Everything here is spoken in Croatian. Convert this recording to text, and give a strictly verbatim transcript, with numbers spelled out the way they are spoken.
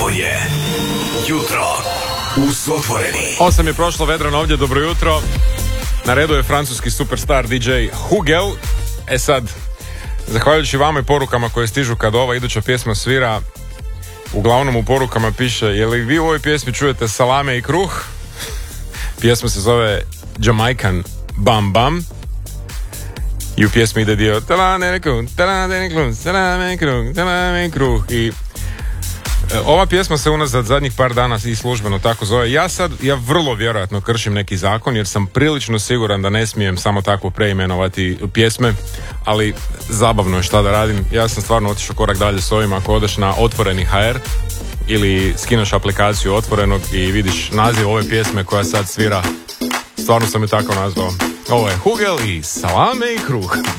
je Jutro uz Otvoreni. Osam je prošlo, vedrano ovdje, dobro jutro. Na redu je francuski superstar D J Hugel. E sad, zahvaljujući vama i porukama koje stižu kad ova iduća pjesma svira, uglavnom u porukama piše: je li vi u ovoj pjesmi čujete salame i kruh? Pjesma se zove Jamaican Bam Bam i u pjesmi ide dio salame i kruh, salame i kruh, salame i kruh, salame i kruh. I ova pjesma se unazad zadnjih par dana i službeno tako zove. Ja sad, ja vrlo vjerojatno kršim neki zakon, jer sam prilično siguran da ne smijem samo tako preimenovati pjesme, ali zabavno je, šta da radim. Ja sam stvarno otišao korak dalje s ovim. Ako odeš na Otvoreni ha er ili skineš aplikaciju Otvorenog i vidiš naziv ove pjesme koja sad svira, stvarno sam je tako nazvao. Ovo je Hugel i salame i kruh.